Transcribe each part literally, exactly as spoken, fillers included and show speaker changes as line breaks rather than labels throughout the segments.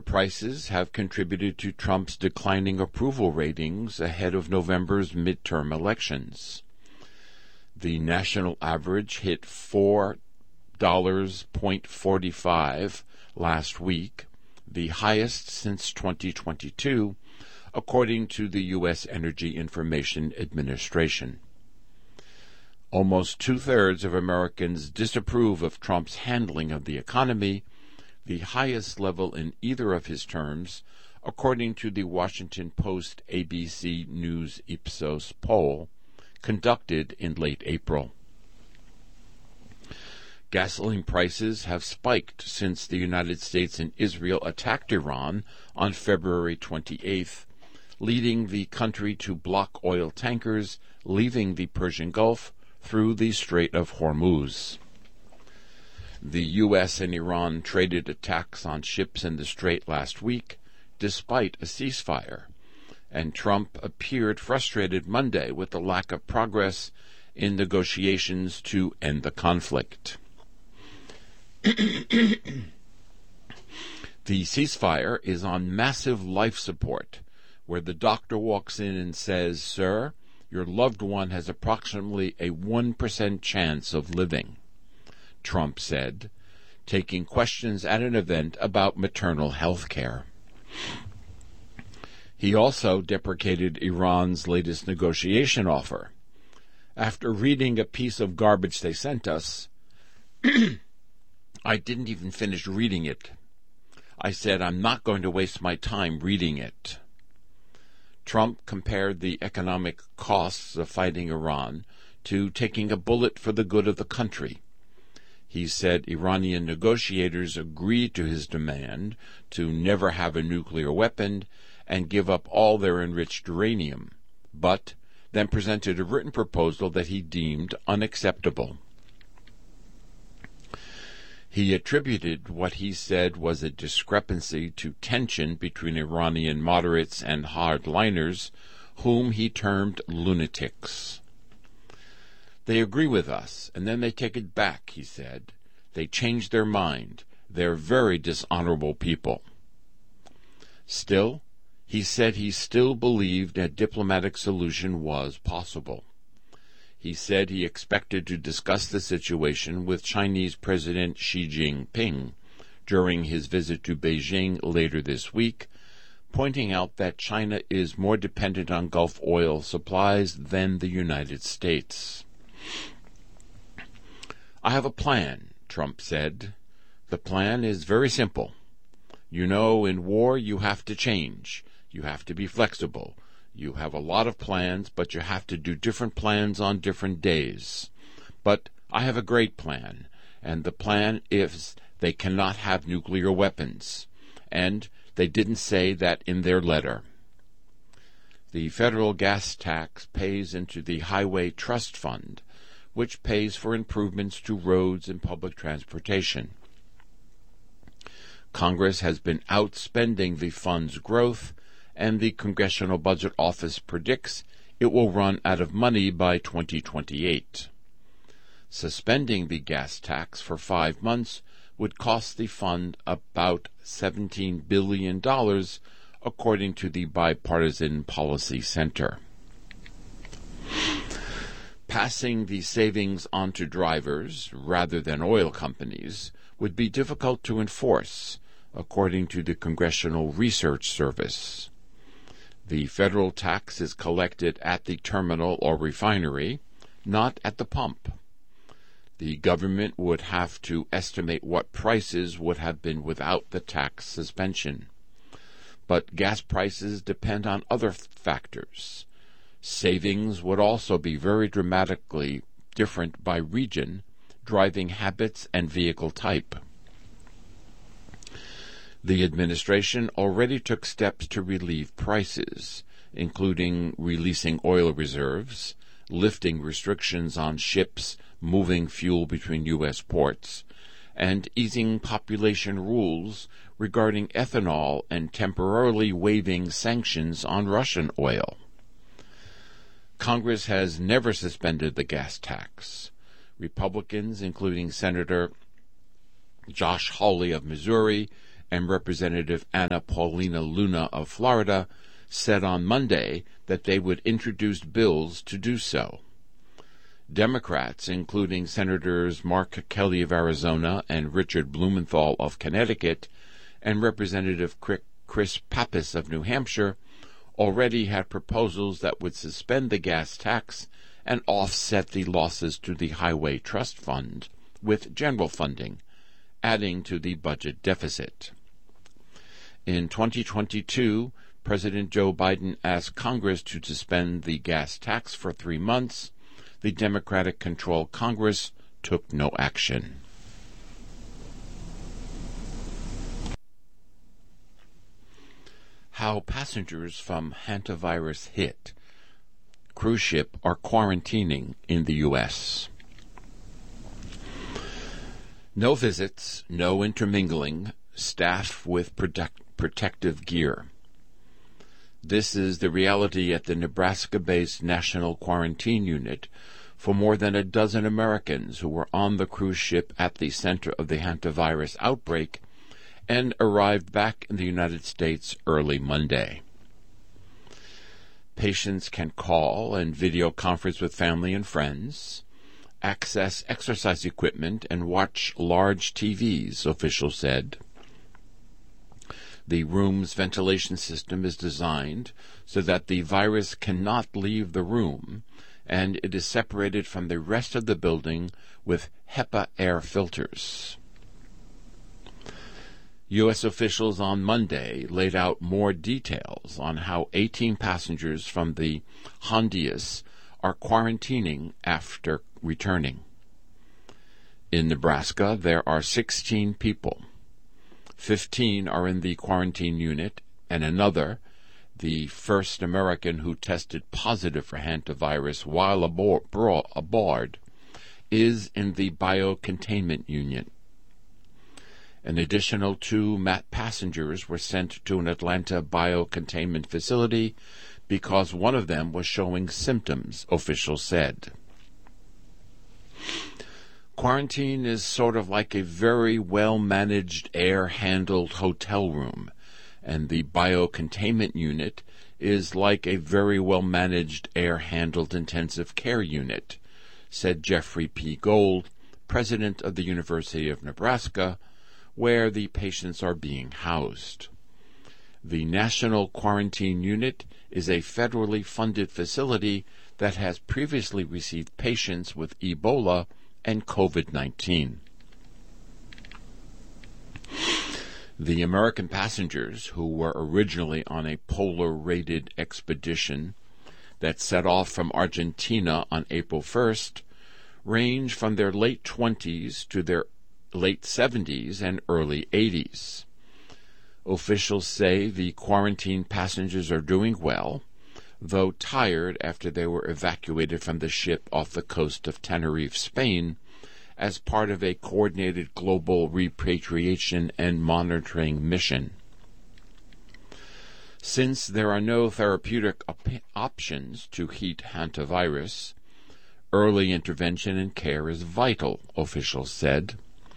prices have contributed to Trump's declining approval ratings ahead of November's midterm elections. The national average hit four dollars and forty-five cents last week, the highest since twenty twenty-two, according to the U S Energy Information Administration. Almost two-thirds of Americans disapprove of Trump's handling of the economy, the highest level in either of his terms, according to the Washington Post A B C News Ipsos poll conducted in late April. Gasoline prices have spiked since the United States and Israel attacked Iran on February twenty-eighth, leading the country to block oil tankers leaving the Persian Gulf through the Strait of Hormuz. The U S and Iran traded attacks on ships in the strait last week, despite a ceasefire, and Trump appeared frustrated Monday with the lack of progress in negotiations to end the conflict. The ceasefire is on massive life support, where the doctor walks in and says, "Sir, your loved one has approximately a one percent chance of living," Trump said, taking questions at an event about maternal health care. He also deprecated Iran's latest negotiation offer. After reading a piece of garbage they sent us, I didn't even finish reading it. I said, I'm not going to waste my time reading it. Trump compared the economic costs of fighting Iran to taking a bullet for the good of the country. He said Iranian negotiators agreed to his demand to never have a nuclear weapon and give up all their enriched uranium, but then presented a written proposal that he deemed unacceptable. He attributed what he said was a discrepancy to tension between Iranian moderates and hardliners, whom he termed lunatics. They agree with us, and then they take it back, he said. They change their mind. They're very dishonorable people. Still, he said he still believed a diplomatic solution was possible. He said he expected to discuss the situation with Chinese President Xi Jinping during his visit to Beijing later this week, pointing out that China is more dependent on Gulf oil supplies than the United States. I have a plan, Trump said. The plan is very simple. You know, in war you have to change. You have to be flexible. You have a lot of plans, but you have to do different plans on different days. But I have a great plan, and the plan is they cannot have nuclear weapons. And they didn't say that in their letter. The federal gas tax pays into the Highway Trust Fund, which pays for improvements to roads and public transportation. Congress has been outspending the fund's growth, and the Congressional Budget Office predicts it will run out of money by twenty twenty-eight. Suspending the gas tax for five months would cost the fund about seventeen billion dollars, according to the Bipartisan Policy Center. Passing the savings on to drivers, rather than oil companies, would be difficult to enforce, according to the Congressional Research Service. The federal tax is collected at the terminal or refinery, not at the pump. The government would have to estimate what prices would have been without the tax suspension. But gas prices depend on other factors. Savings would also be very dramatically different by region, driving habits, and vehicle type. The administration already took steps to relieve prices, including releasing oil reserves, lifting restrictions on ships moving fuel between U S ports, and easing population rules regarding ethanol and temporarily waiving sanctions on Russian oil. Congress has never suspended the gas tax. Republicans, including Senator Josh Hawley of Missouri and Representative Anna Paulina Luna of Florida said on Monday that they would introduce bills to do so. Democrats, including Senators Mark Kelly of Arizona and Richard Blumenthal of Connecticut, and Representative Chris Pappas of New Hampshire, already had proposals that would suspend the gas tax and offset the losses to the Highway Trust Fund with general funding, adding to the budget deficit. In twenty twenty-two, President Joe Biden asked Congress to suspend the gas tax for three months. The Democratic-controlled Congress took no action. How passengers from hantavirus hit cruise ship are quarantining in the U S No visits, no intermingling, staff with protect- protective gear. This is the reality at the Nebraska-based National Quarantine Unit for more than a dozen Americans who were on the cruise ship at the center of the hantavirus outbreak and arrived back in the United States early Monday. Patients can call and video conference with family and friends, access exercise equipment, and watch large T Vs, officials said. The room's ventilation system is designed so that the virus cannot leave the room, and it is separated from the rest of the building with HEPA air filters. U S officials on Monday laid out more details on how eighteen passengers from the Hondius are quarantining after returning. In Nebraska, there are sixteen people. Fifteen are in the quarantine unit, and another, the first American who tested positive for hantavirus while aboard, is in the biocontainment unit. An additional two M A T passengers were sent to an Atlanta biocontainment facility because one of them was showing symptoms, officials said. Quarantine is sort of like a very well-managed, air-handled hotel room, and the biocontainment unit is like a very well-managed, air-handled intensive care unit, said Jeffrey P. Gold, president of the University of Nebraska, where the patients are being housed. The National Quarantine Unit is a federally funded facility that has previously received patients with Ebola and COVID nineteen. The American passengers, who were originally on a polar-rated expedition that set off from Argentina on April first, range from their late twenties to their late seventies and early eighties. Officials say the quarantine passengers are doing well, though tired after they were evacuated from the ship off the coast of Tenerife, Spain, as part of a coordinated global repatriation and monitoring mission. Since there are no therapeutic op- options to heat hantavirus, early intervention and care is vital, officials said.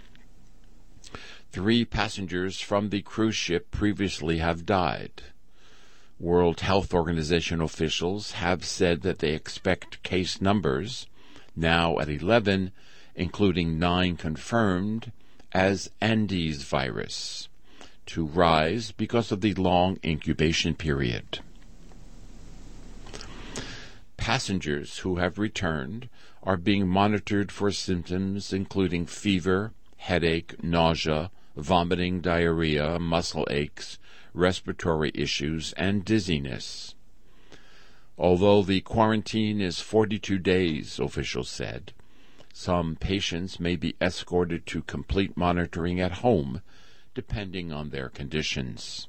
Three passengers from the cruise ship previously have died. World Health Organization officials have said that they expect case numbers, now at eleven, including nine confirmed, as Andes virus, to rise because of the long incubation period. Passengers who have returned are being monitored for symptoms including fever, headache, nausea, vomiting, diarrhea, muscle aches, respiratory issues, and dizziness. Although the quarantine is forty-two days, officials said, some patients may be escorted to complete monitoring at home, depending on their conditions.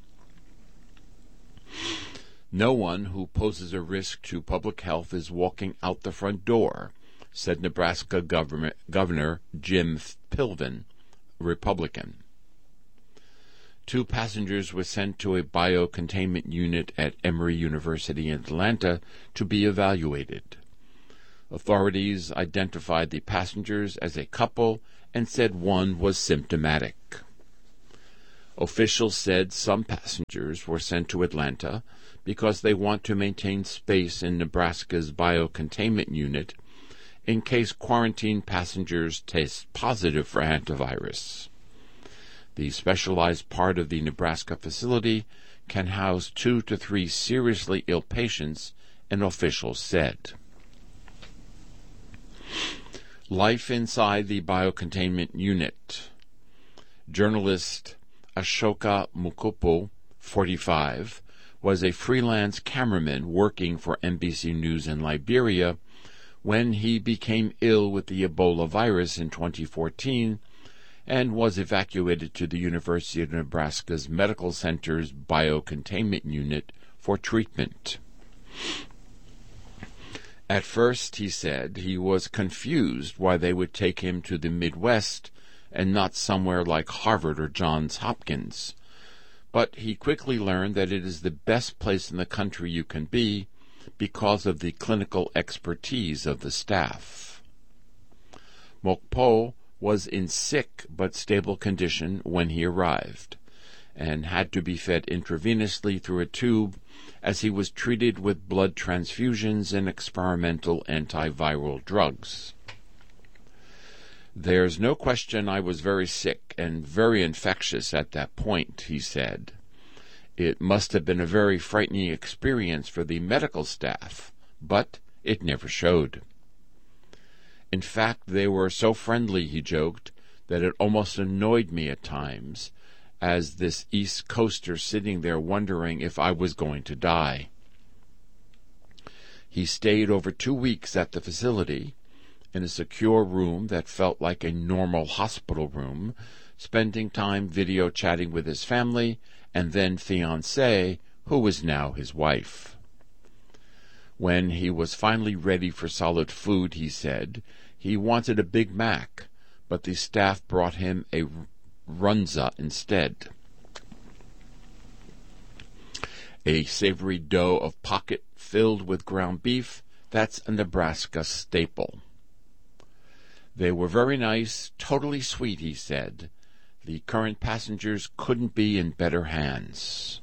No one who poses a risk to public health is walking out the front door, said Nebraska Governor, Governor Jim Pilvin, Republican. Two passengers were sent to a biocontainment unit at Emory University in Atlanta to be evaluated. Authorities identified the passengers as a couple and said one was symptomatic. Officials said some passengers were sent to Atlanta because they want to maintain space in Nebraska's biocontainment unit in case quarantined passengers test positive for hantavirus. The specialized part of the Nebraska facility can house two to three seriously ill patients, an official said. Life inside the biocontainment unit. Journalist Ashoka Mukupo, forty-five, was a freelance cameraman working for N B C News in Liberia when he became ill with the Ebola virus in twenty fourteen and was evacuated to the University of Nebraska's Medical Center's biocontainment unit for treatment. At first, he said, he was confused why they would take him to the Midwest and not somewhere like Harvard or Johns Hopkins. But he quickly learned that it is the best place in the country you can be because of the clinical expertise of the staff. Mokpo was in sick but stable condition when he arrived, and had to be fed intravenously through a tube as he was treated with blood transfusions and experimental antiviral drugs. "There's no question I was very sick and very infectious at that point," he said. "It must have been a very frightening experience for the medical staff, but it never showed. In fact, they were so friendly," he joked, "that it almost annoyed me at times, as this East Coaster sitting there wondering if I was going to die." He stayed over two weeks at the facility, in a secure room that felt like a normal hospital room, spending time video chatting with his family and then fiancée, who was now his wife. When he was finally ready for solid food, he said, he wanted a Big Mac, but the staff brought him a runza instead. A savory dough of pocket filled with ground beef, that's a Nebraska staple. "They were very nice, totally sweet," he said. "The current passengers couldn't be in better hands."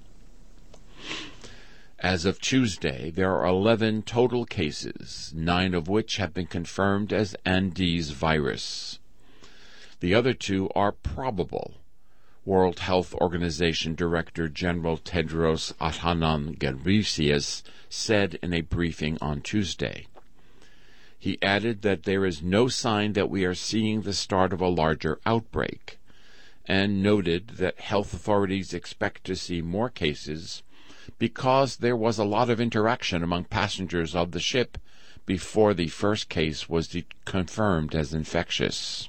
As of Tuesday, there are eleven total cases, nine of which have been confirmed as Andes virus. The other two are probable, World Health Organization Director General Tedros Adhanom Ghebreyesus said in a briefing on Tuesday. He added that there is no sign that we are seeing the start of a larger outbreak, and noted that health authorities expect to see more cases because there was a lot of interaction among passengers of the ship before the first case was de- confirmed as infectious.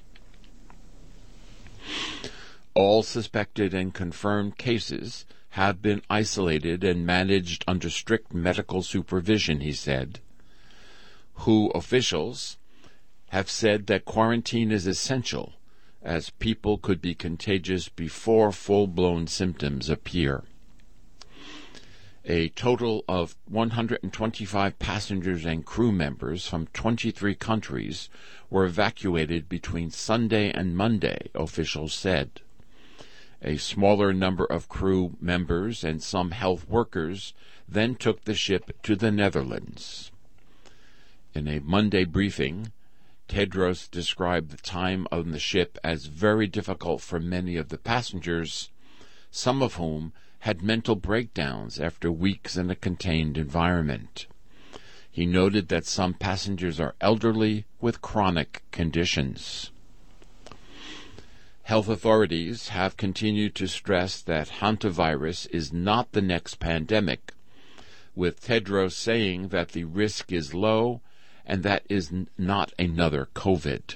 All suspected and confirmed cases have been isolated and managed under strict medical supervision, he said. W H O officials have said that quarantine is essential, as people could be contagious before full-blown symptoms appear. A total of one hundred twenty-five passengers and crew members from twenty-three countries were evacuated between Sunday and Monday, officials said. A smaller number of crew members and some health workers then took the ship to the Netherlands. In a Monday briefing, Tedros described the time on the ship as very difficult for many of the passengers, some of whom had mental breakdowns after weeks in a contained environment. He noted that some passengers are elderly with chronic conditions. Health authorities have continued to stress that hantavirus is not the next pandemic, with Tedros saying that the risk is low and that is n- not another COVID.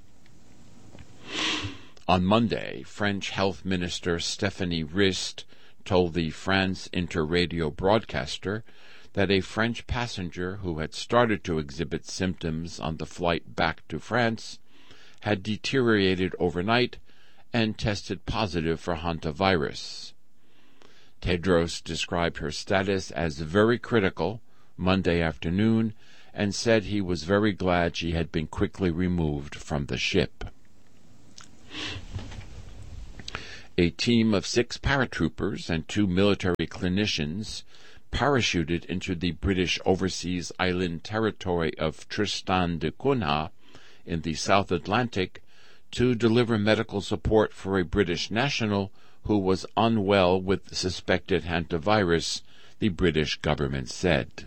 On Monday, French Health Minister Stephanie Rist told the France Interradio broadcaster that a French passenger who had started to exhibit symptoms on the flight back to France had deteriorated overnight and tested positive for hantavirus. Tedros described her status as very critical Monday afternoon and said he was very glad she had been quickly removed from the ship. A team of six paratroopers and two military clinicians parachuted into the British overseas island territory of Tristan da Cunha in the South Atlantic to deliver medical support for a British national who was unwell with suspected hantavirus, the British government said.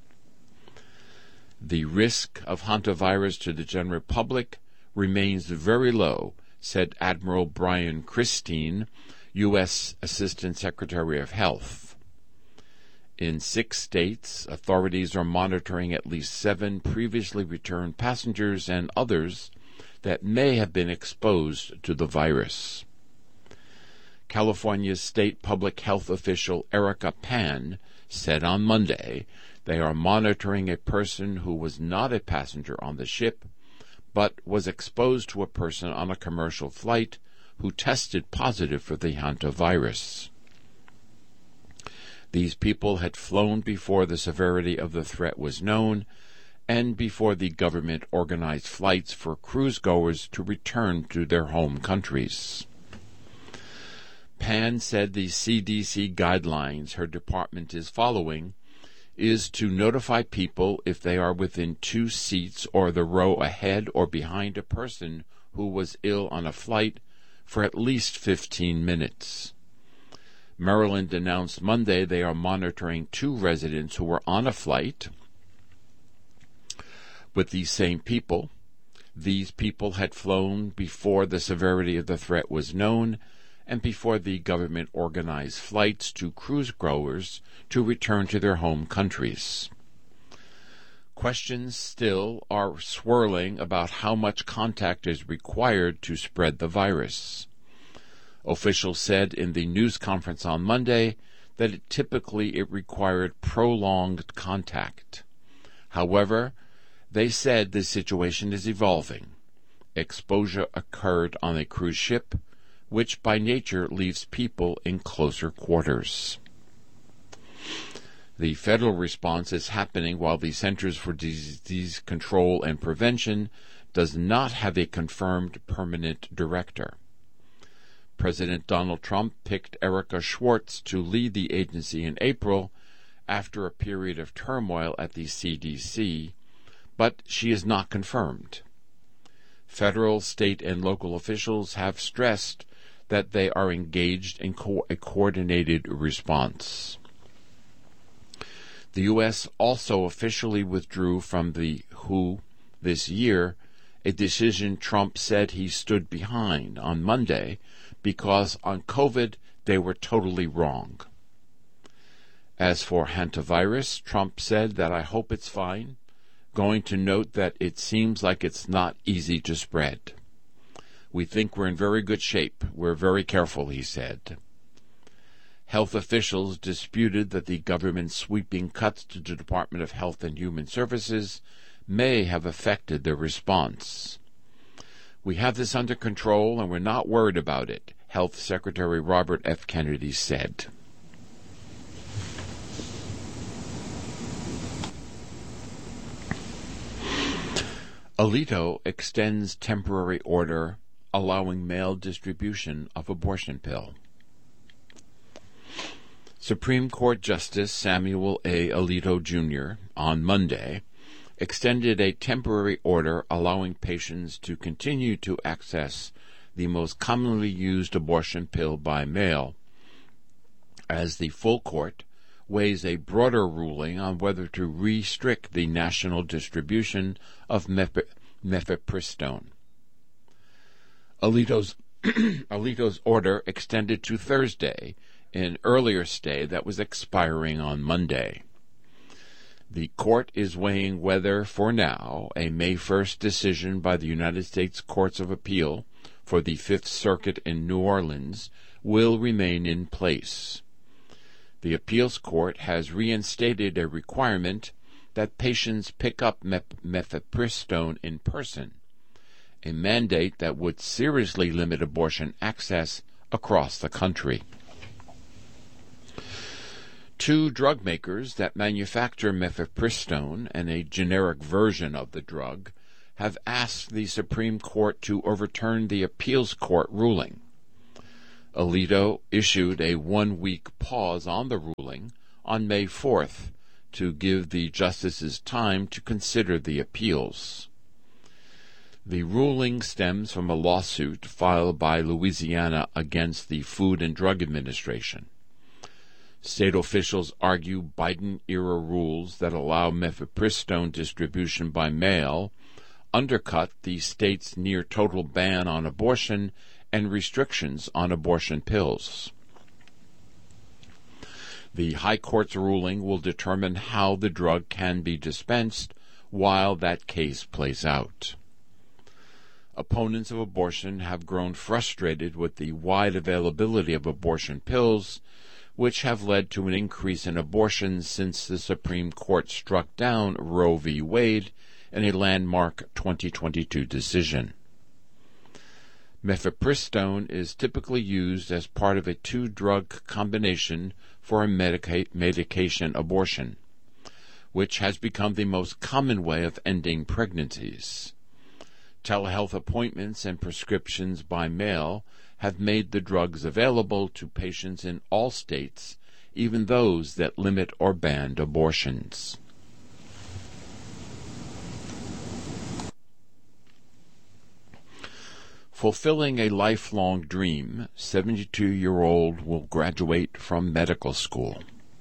The risk of hantavirus to the general public remains very low, said Admiral Brian Christine, U S Assistant Secretary of Health. In six states, authorities are monitoring at least seven previously returned passengers and others that may have been exposed to the virus. California's state public health official Erica Pan said on Monday they are monitoring a person who was not a passenger on the ship, but was exposed to a person on a commercial flight who tested positive for the hantavirus. These people had flown before the severity of the threat was known and before the government organized flights for cruise-goers to return to their home countries. Pan said the C D C guidelines her department is following is to notify people if they are within two seats or the row ahead or behind a person who was ill on a flight for at least fifteen minutes. Maryland announced Monday they are monitoring two residents who were on a flight with these same people. These people had flown before the severity of the threat was known and before the government organized flights to cruise-goers to return to their home countries. Questions still are swirling about how much contact is required to spread the virus. Officials said in the news conference on Monday that it typically it required prolonged contact. However, they said the situation is evolving. Exposure occurred on a cruise ship, which by nature leaves people in closer quarters. The federal response is happening while the Centers for Disease Control and Prevention does not have a confirmed permanent director. President Donald Trump picked Erica Schwartz to lead the agency in April after a period of turmoil at the C D C, but she is not confirmed. Federal, state, and local officials have stressed that they are engaged in co- a coordinated response. The U S also officially withdrew from the W H O this year, a decision Trump said he stood behind on Monday because on COVID they were totally wrong. As for hantavirus, Trump said that I hope it's fine, going to note that it seems like it's not easy to spread. We think we're in very good shape. We're very careful, he said. Health officials disputed that the government's sweeping cuts to the Department of Health and Human Services may have affected their response. We have this under control and we're not worried about it, Health Secretary Robert F. Kennedy said. Alito extends temporary order allowing mail distribution of abortion pill. Supreme Court Justice Samuel A. Alito, Junior on Monday extended a temporary order allowing patients to continue to access the most commonly used abortion pill by mail, as the full court weighs a broader ruling on whether to restrict the national distribution of mef- mifepristone. Alito's, Alito's order extended to Thursday, an earlier stay that was expiring on Monday. The court is weighing whether, for now, a May first decision by the United States Courts of Appeal for the Fifth Circuit in New Orleans will remain in place. The appeals court has reinstated a requirement that patients pick up mef- mifepristone in person, a mandate that would seriously limit abortion access across the country. Two drug makers that manufacture mifepristone and a generic version of the drug have asked the Supreme Court to overturn the appeals court ruling. Alito issued a one-week pause on the ruling on May fourth to give the justices time to consider the appeals. The ruling stems from a lawsuit filed by Louisiana against the Food and Drug Administration. State officials argue Biden-era rules that allow mifepristone distribution by mail undercut the state's near-total ban on abortion and restrictions on abortion pills. The High Court's ruling will determine how the drug can be dispensed while that case plays out. Opponents of abortion have grown frustrated with the wide availability of abortion pills, which have led to an increase in abortions since the Supreme Court struck down Roe v. Wade in a landmark twenty twenty-two decision. Mifepristone is typically used as part of a two-drug combination for a medica- medication abortion, which has become the most common way of ending pregnancies. Telehealth appointments and prescriptions by mail have made the drugs available to patients in all states, even those that limit or ban abortions. Fulfilling a lifelong dream, seventy-two-year-old will graduate from medical school.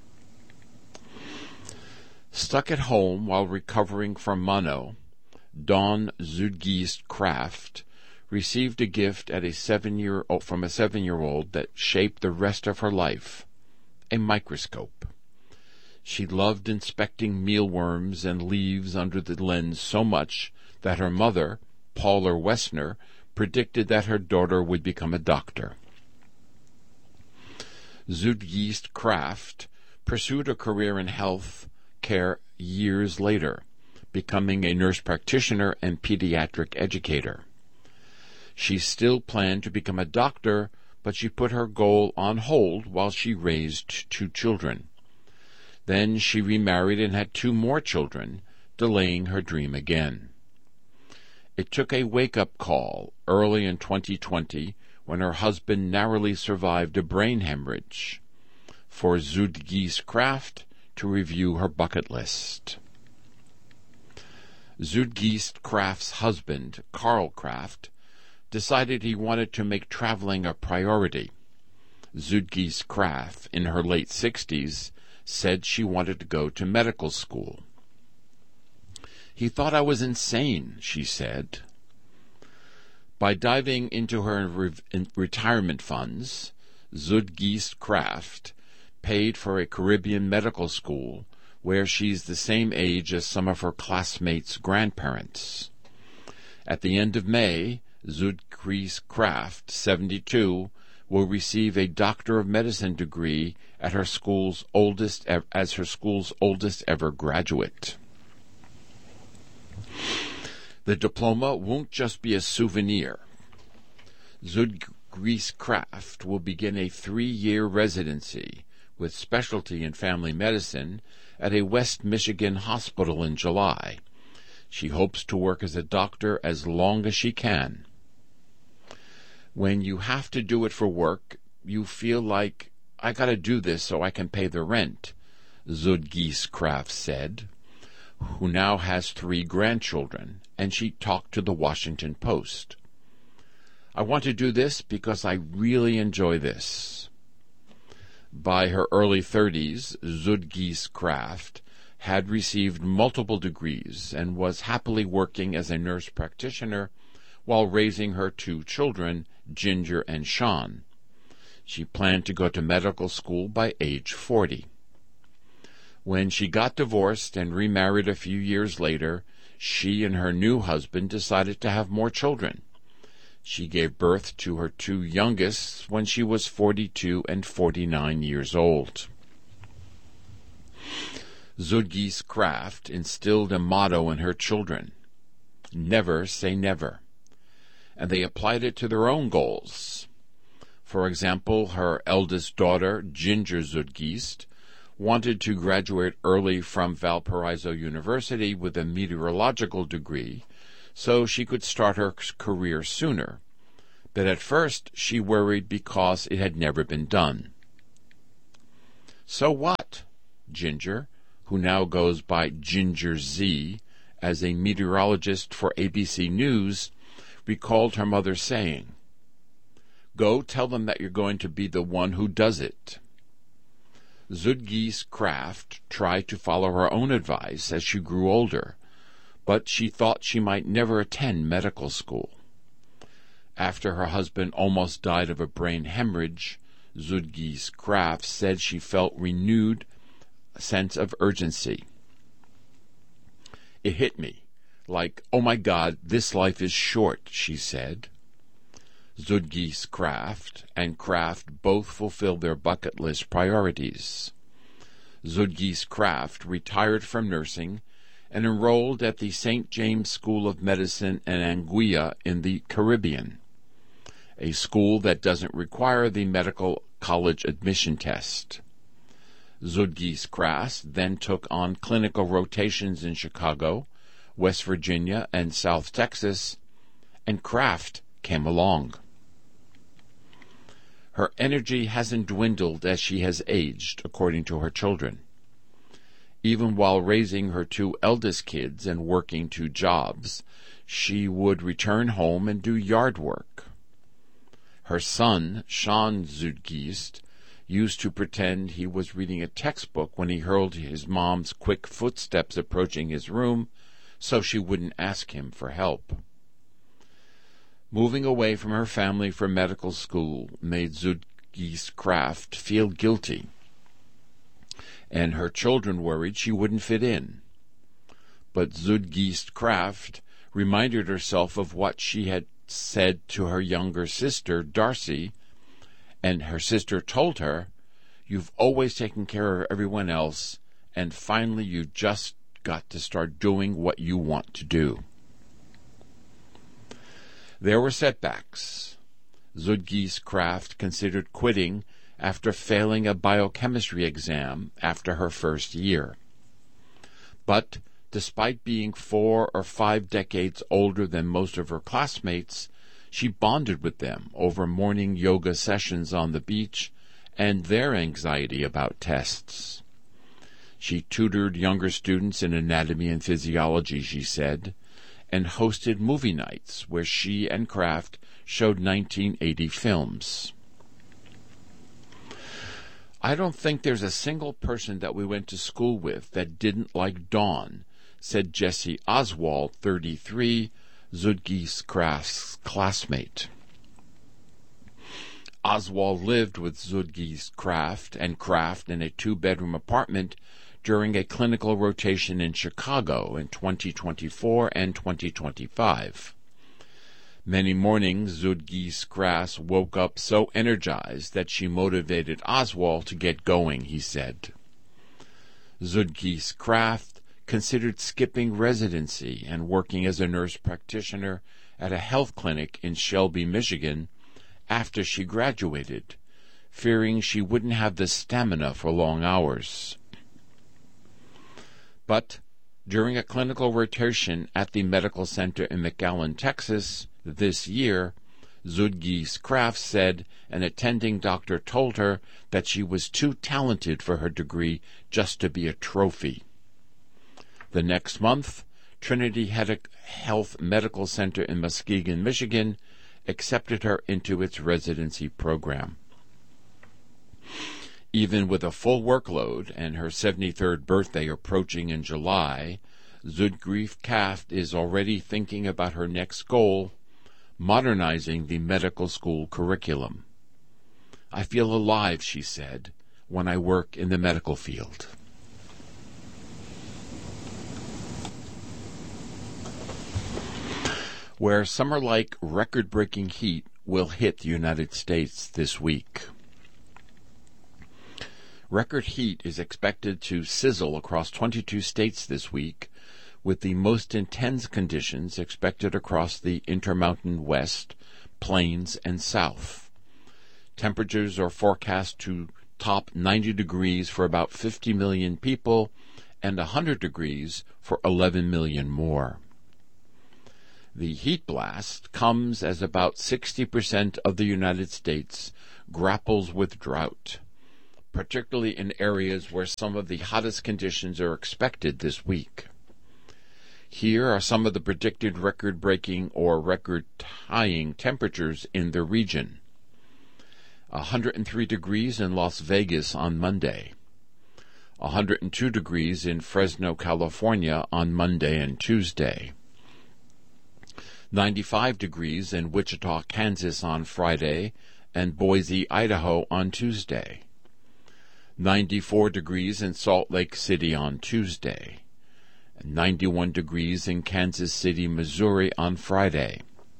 Stuck at home while recovering from mono, Dawn Zudgeest Kraft received a gift at a seven-year from a seven-year-old that shaped the rest of her life, a microscope. She loved inspecting mealworms and leaves under the lens so much that her mother, Paula Wessner, predicted that her daughter would become a doctor. Zudgeest Kraft pursued a career in health care years later, becoming a nurse practitioner and pediatric educator. She still planned to become a doctor, but she put her goal on hold while she raised two children. Then she remarried and had two more children, delaying her dream again. It took a wake-up call early in twenty twenty when her husband narrowly survived a brain hemorrhage for Zudgeest Kraft to review her bucket list. Zudgeest Kraft's husband, Carl Kraft, decided he wanted to make traveling a priority. Zudgeest Kraft, in her late sixties, said she wanted to go to medical school. He thought I was insane, she said. By diving into her re- retirement funds, Zudgeest Kraft paid for a Caribbean medical school where she's the same age as some of her classmates' grandparents. At the end of May, Zudgeest Kraft, seventy-two, will receive a Doctor of Medicine degree at her school's oldest as her school's oldest ever graduate. The diploma won't just be a souvenir. Zudgeest Kraft will begin a three-year residency with specialty in family medicine at a West Michigan hospital in July. She hopes to work as a doctor as long as she can. When you have to do it for work, you feel like, I gotta do this so I can pay the rent, Zudgeest Kraft said, who now has three grandchildren, and she talked to the Washington Post. I want to do this because I really enjoy this. By her early thirties, Zudgeest Kraft had received multiple degrees and was happily working as a nurse practitioner while raising her two children, Ginger and Sean. She planned to go to medical school by age forty. When she got divorced and remarried a few years later, she and her new husband decided to have more children. She gave birth to her two youngest when she was forty-two and forty-nine years old. Zudgeest Kraft instilled a motto in her children, never say never, and they applied it to their own goals. For example, her eldest daughter, Ginger Zudgeest, wanted to graduate early from Valparaiso University with a meteorological degree so she could start her career sooner. but at first she worried because it had never been done. So what? Ginger, who now goes by Ginger Z as a meteorologist for A B C News, recalled her mother saying, "Go tell them that you're going to be the one who does it." Zudgis Kraft tried to follow her own advice as she grew older, but she thought she might never attend medical school. After her husband almost died of a brain hemorrhage, Zudgis Kraft said she felt renewed sense of urgency. "It hit me, like, oh my God, this life is short," she said. Zudgis Kraft and Kraft both fulfilled their bucket list priorities. Zudgis Kraft retired from nursing and enrolled at the Saint James School of Medicine in Anguilla in the Caribbean, a school that doesn't require the medical college admission test. Zudgis Kraft then took on clinical rotations in Chicago, West Virginia, and South Texas, and Kraft came along. Her energy hasn't dwindled as she has aged, according to her children. Even while raising her two eldest kids and working two jobs, she would return home and do yard work. Her son, Sean Zudgis, used to pretend he was reading a textbook when he heard his mom's quick footsteps approaching his room, so she wouldn't ask him for help. Moving away from her family for medical school made Zudgis Kraft feel guilty, and her children worried she wouldn't fit in. But Zudgis Kraft reminded herself of what she had said to her younger sister, Darcy, and her sister told her, "You've always taken care of everyone else, and finally you just got to start doing what you want to do." There were setbacks. Zudgis Kraft considered quitting after failing a biochemistry exam after her first year. But despite being four or five decades older than most of her classmates, she bonded with them over morning yoga sessions on the beach and their anxiety about tests. She tutored younger students in anatomy and physiology, she said, and hosted movie nights where she and Kraft showed nineteen eighty films. "I don't think there's a single person that we went to school with that didn't like Dawn," said Jesse Oswald, thirty-three, Zudgis Kraft's classmate. Oswald lived with Zudgis Kraft and Kraft in a two-bedroom apartment during a clinical rotation in Chicago in twenty twenty-four and twenty twenty-five. Many mornings, Zudgis Kraft woke up so energized that she motivated Oswald to get going, he said. Zudgis Kraft considered skipping residency and working as a nurse practitioner at a health clinic in Shelby, Michigan, after she graduated, fearing she wouldn't have the stamina for long hours. But during a clinical rotation at the medical center in McAllen, Texas, this year, Zudgis Kraft said an attending doctor told her that she was too talented for her degree just to be a trophy. The next month, Trinity Health Medical Center in Muskegon, Michigan, accepted her into its residency program. Even with a full workload and her seventy-third birthday approaching in July, Zudgis Kraft is already thinking about her next goal, modernizing the medical school curriculum. "I feel alive," she said, "when I work in the medical field." Where summer-like record-breaking heat will hit the United States this week. Record heat is expected to sizzle across twenty-two states this week, with the most intense conditions expected across the Intermountain West, Plains, and South. Temperatures are forecast to top ninety degrees for about fifty million people and one hundred degrees for eleven million more. The heat blast comes as about sixty percent of the United States grapples with drought, particularly in areas where some of the hottest conditions are expected this week. Here are some of the predicted record-breaking or record-tying temperatures in the region. one hundred three degrees in Las Vegas on Monday. one hundred two degrees in Fresno, California on Monday and Tuesday. ninety-five degrees in Wichita, Kansas on Friday and Boise, Idaho on Tuesday. ninety-four degrees in Salt Lake City on Tuesday. And ninety-one degrees in Kansas City, Missouri on Friday.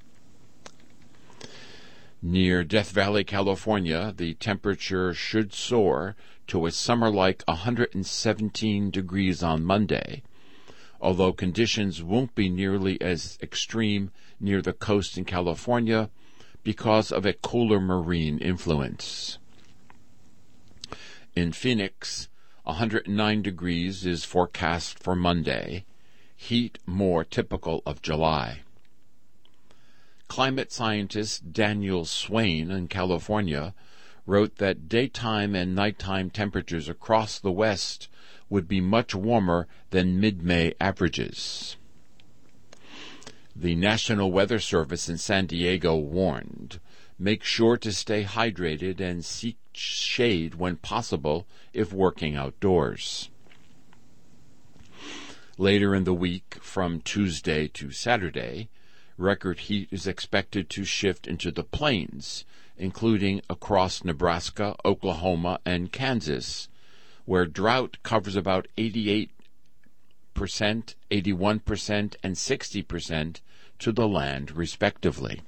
Near Death Valley, California, the temperature should soar to a summer-like one hundred seventeen degrees on Monday, although conditions won't be nearly as extreme near the coast in California because of a cooler marine influence. In Phoenix, one hundred nine degrees is forecast for Monday, heat more typical of July. Climate scientist Daniel Swain in California wrote that daytime and nighttime temperatures across the West would be much warmer than mid-May averages. The National Weather Service in San Diego warned, make sure to stay hydrated and seek shade when possible if working outdoors. Later in the week, from Tuesday to Saturday, record heat is expected to shift into the plains, including across Nebraska, Oklahoma, and Kansas, where drought covers about eighty-eight percent, eighty-one percent, and sixty percent to the land, respectively.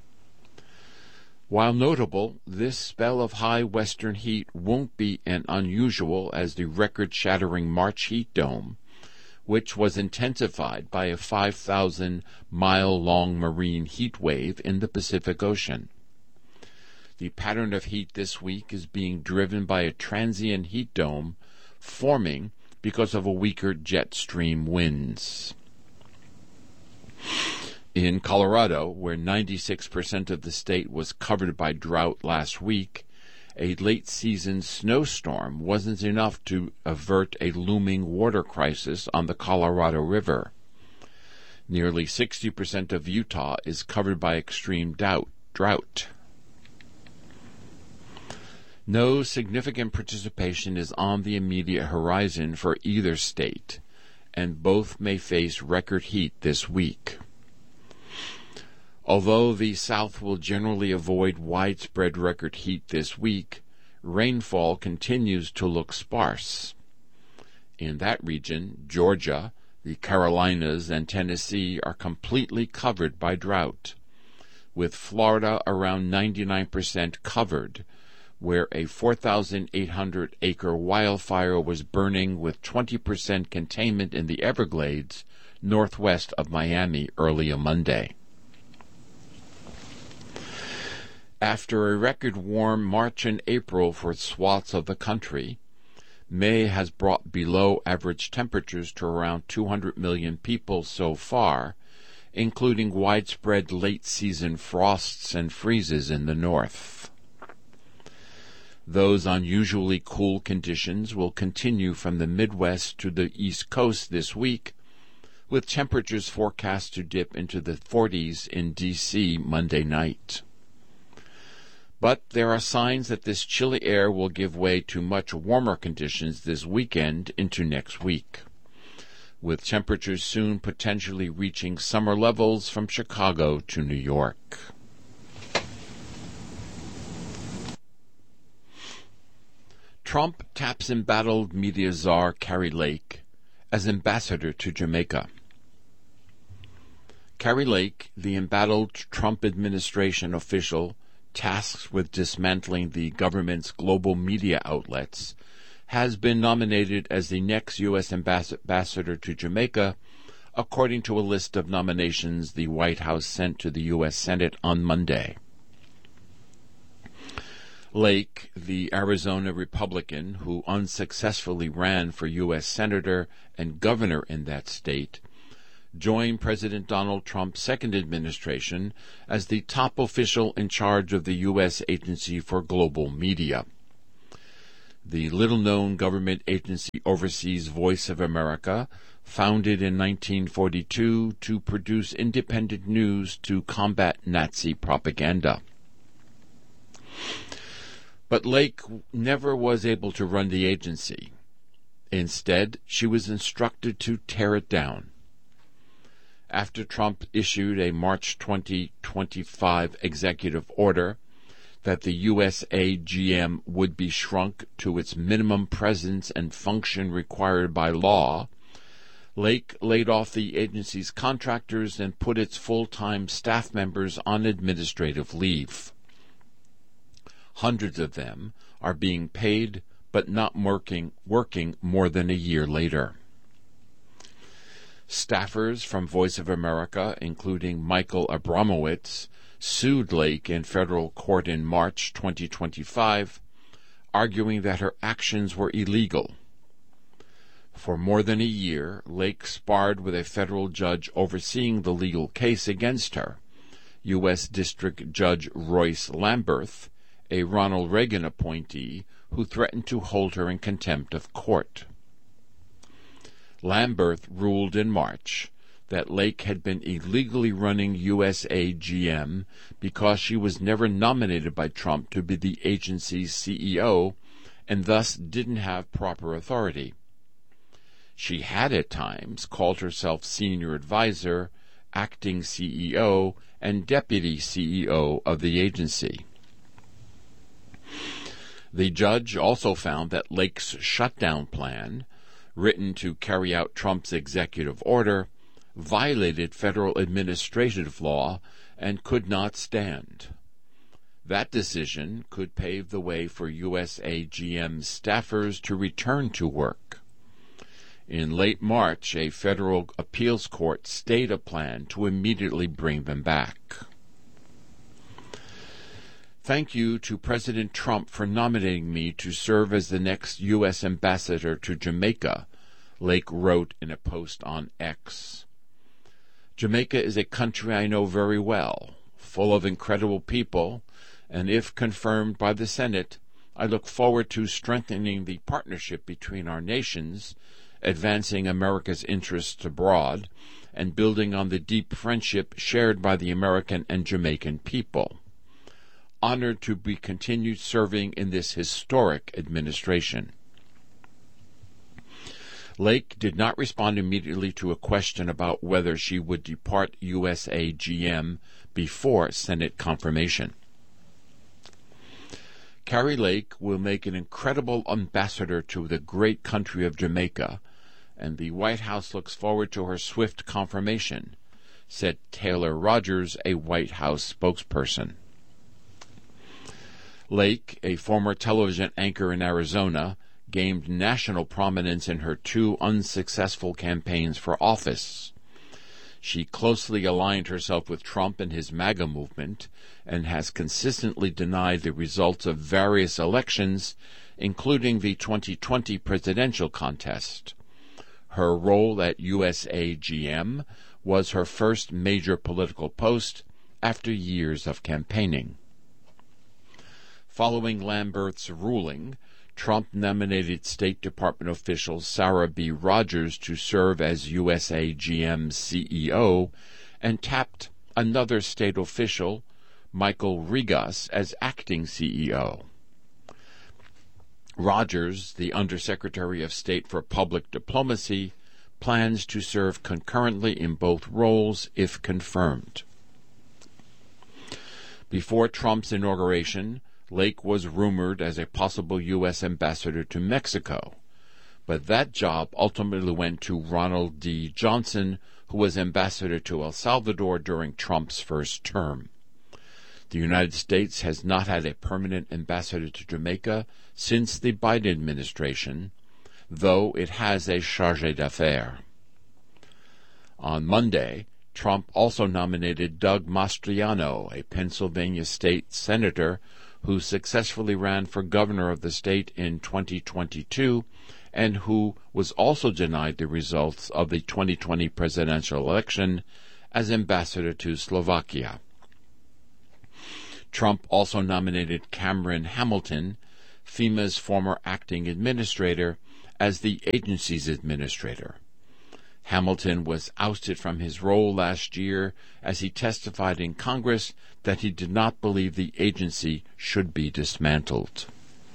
While notable, this spell of high western heat won't be as unusual as the record-shattering March heat dome, which was intensified by a five thousand mile long marine heat wave in the Pacific Ocean. The pattern of heat this week is being driven by a transient heat dome forming because of a weaker jet stream winds. In Colorado, where ninety-six percent of the state was covered by drought last week, a late-season snowstorm wasn't enough to avert a looming water crisis on the Colorado River. Nearly sixty percent of Utah is covered by extreme drought. No significant participation is on the immediate horizon for either state, and both may face record heat this week. Although the South will generally avoid widespread record heat this week, rainfall continues to look sparse. In that region, Georgia, the Carolinas, and Tennessee are completely covered by drought, with Florida around ninety-nine percent covered, where a four thousand eight hundred acre wildfire was burning with twenty percent containment in the Everglades northwest of Miami early on Monday. After a record warm March and April for swaths of the country, May has brought below-average temperatures to around two hundred million people so far, including widespread late-season frosts and freezes in the north. Those unusually cool conditions will continue from the Midwest to the East Coast this week, with temperatures forecast to dip into the forties in D C Monday night. But there are signs that this chilly air will give way to much warmer conditions this weekend into next week, with temperatures soon potentially reaching summer levels from Chicago to New York. Trump taps embattled media czar Kari Lake as ambassador to Jamaica. Kari Lake, the embattled Trump administration official tasked with dismantling the government's global media outlets, has been nominated as the next U S ambassador to Jamaica, according to a list of nominations the White House sent to the U S Senate on Monday. Lake, the Arizona Republican who unsuccessfully ran for U S Senator and governor in that state, joined President Donald Trump's second administration as the top official in charge of the U S Agency for Global Media. The little-known government agency oversees Voice of America, founded in nineteen forty-two to produce independent news to combat Nazi propaganda. But Lake never was able to run the agency. Instead, she was instructed to tear it down. After Trump issued a March twenty twenty-five executive order that the U S A G M would be shrunk to its minimum presence and function required by law, Lake laid off the agency's contractors and put its full-time staff members on administrative leave. Hundreds of them are being paid but not working, working more than a year later. Staffers from Voice of America, including Michael Abramowitz, sued Lake in federal court in March twenty twenty-five, arguing that her actions were illegal. For more than a year, Lake sparred with a federal judge overseeing the legal case against her, U S District Judge Royce Lamberth, a Ronald Reagan appointee who threatened to hold her in contempt of court. Lamberth ruled in March that Lake had been illegally running U S A G M because she was never nominated by Trump to be the agency's C E O and thus didn't have proper authority. She had at times called herself senior advisor, acting C E O, and deputy C E O of the agency. The judge also found that Lake's shutdown plan, written to carry out Trump's executive order, violated federal administrative law and could not stand. That decision could pave the way for U S A G M staffers to return to work. In late March, a federal appeals court stayed a plan to immediately bring them back. Thank you to President Trump for nominating me to serve as the next U S ambassador to Jamaica, Lake wrote in a post on X. Jamaica is a country I know very well, full of incredible people, and if confirmed by the Senate, I look forward to strengthening the partnership between our nations, advancing America's interests abroad, and building on the deep friendship shared by the American and Jamaican people. Honored to be continued serving in this historic administration. Lake did not respond immediately to a question about whether she would depart U S A G M before Senate confirmation. Kari Lake will make an incredible ambassador to the great country of Jamaica, and the White House looks forward to her swift confirmation, said Taylor Rogers, a White House spokesperson. Lake, a former television anchor in Arizona, gained national prominence in her two unsuccessful campaigns for office. She closely aligned herself with Trump and his MAGA movement and has consistently denied the results of various elections, including the twenty twenty presidential contest. Her role at U S A G M was her first major political post after years of campaigning. Following Lamberth's ruling, Trump nominated State Department official Sarah B. Rogers to serve as U S A G M's C E O and tapped another state official, Michael Rigas, as acting C E O. Rogers, the Undersecretary of State for Public Diplomacy, plans to serve concurrently in both roles if confirmed. Before Trump's inauguration, Lake was rumored as a possible U S ambassador to Mexico, but that job ultimately went to Ronald D. Johnson, who was ambassador to El Salvador during Trump's first term. The United States has not had a permanent ambassador to Jamaica since the Biden administration, though it has a chargé d'affaires. On Monday, Trump also nominated Doug Mastriano, a Pennsylvania state senator who successfully ran for governor of the state in twenty twenty-two and who was also denied the results of the twenty twenty presidential election as ambassador to Slovakia. Trump also nominated Cameron Hamilton, FEMA's former acting administrator, as the agency's administrator. Hamilton was ousted from his role last year as he testified in Congress that he did not believe the agency should be dismantled.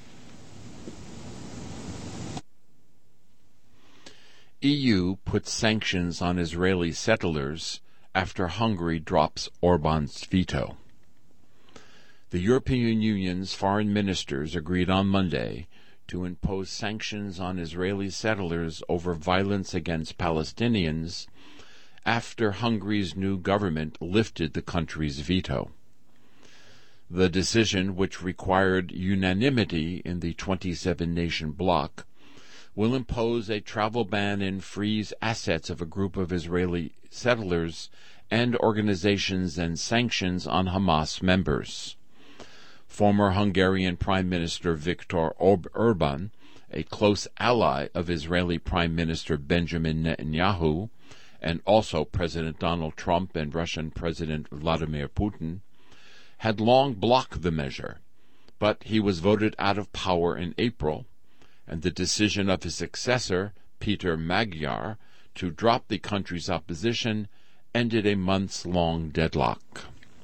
E U puts sanctions on Israeli settlers after Hungary drops Orban's veto. The European Union's foreign ministers agreed on Monday to impose sanctions on Israeli settlers over violence against Palestinians after Hungary's new government lifted the country's veto. The decision, which required unanimity in the twenty-seven nation bloc, will impose a travel ban and freeze assets of a group of Israeli settlers and organizations and sanctions on Hamas members. Former Hungarian Prime Minister Viktor Orbán, a close ally of Israeli Prime Minister Benjamin Netanyahu, and also President Donald Trump and Russian President Vladimir Putin, had long blocked the measure, but he was voted out of power in April, and the decision of his successor, Peter Magyar, to drop the country's opposition ended a months-long deadlock.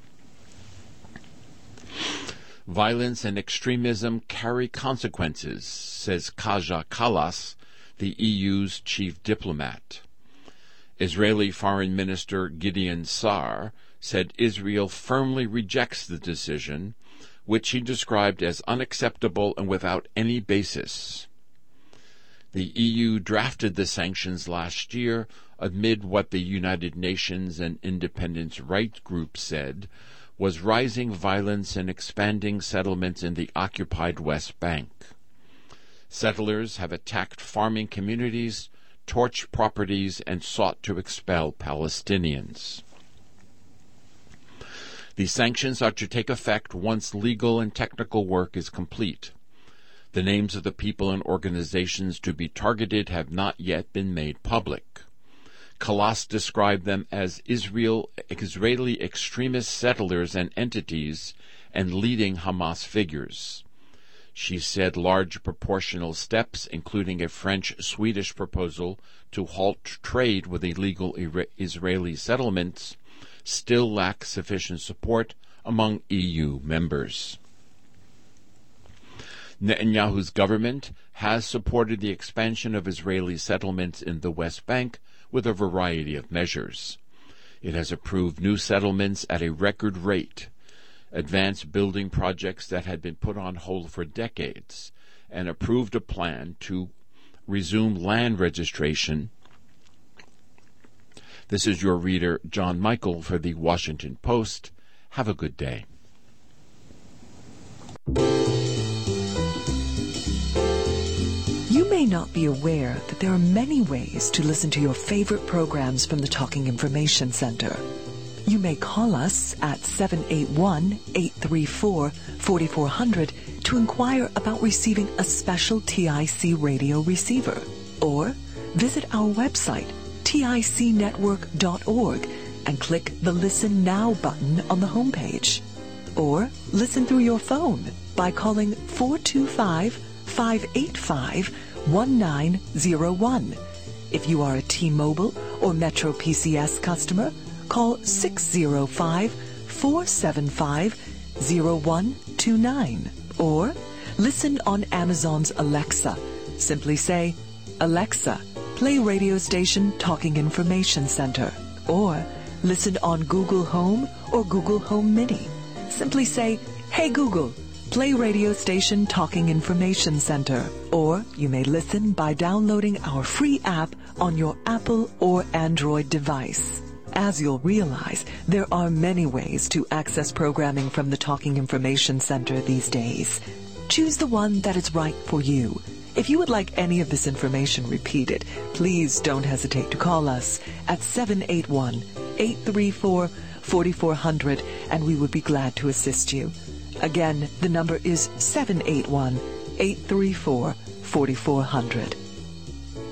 Violence and extremism carry consequences, says Kaja Kallas, the E U's chief diplomat. Israeli Foreign Minister Gideon Sa'ar said Israel firmly rejects the decision, which he described as unacceptable and without any basis. The E U drafted the sanctions last year amid what the United Nations and independent rights groups said was rising violence and expanding settlements in the occupied West Bank. Settlers have attacked farming communities, torched properties, and sought to expel Palestinians. The sanctions are to take effect once legal and technical work is complete. The names of the people and organizations to be targeted have not yet been made public. Kallas described them as Israel, Israeli extremist settlers and entities and leading Hamas figures. She said large proportional steps, including a French-Swedish proposal to halt trade with illegal Israeli settlements, still lack sufficient support among E U members. Netanyahu's government has supported the expansion of Israeli settlements in the West Bank with a variety of measures. It has approved new settlements at a record rate, advanced building projects that had been put on hold for decades, and approved a plan to resume land registration. This is your reader, John Michael, for the Washington Post. Have a good day.
You may not be aware that there are many ways to listen to your favorite programs from the Talking Information Center. You may call us at seven eight one, eight three four, four four zero zero to inquire about receiving a special T I C radio receiver, or visit our website, tic network dot org, and click the Listen Now button on the homepage. Or listen through your phone by calling four two five, five eight five, one nine zero one. If you are a T-Mobile or Metro P C S customer, call six zero five, four seven five, zero one two nine. Or listen on Amazon's Alexa. Simply say, Alexa, play radio station Talking Information Center. Or listen on Google Home or Google Home Mini. Simply say, Hey Google, play radio station Talking Information Center. Or you may listen by downloading our free app on your Apple or Android device. As you'll realize, there are many ways to access programming from the Talking Information Center these days. Choose the one that is right for you. If you would like any of this information repeated, please don't hesitate to call us at seven eight one, eight three four, four four zero zero, and we would be glad to assist you. Again, the number is seven eight one, eight three four, four four zero zero.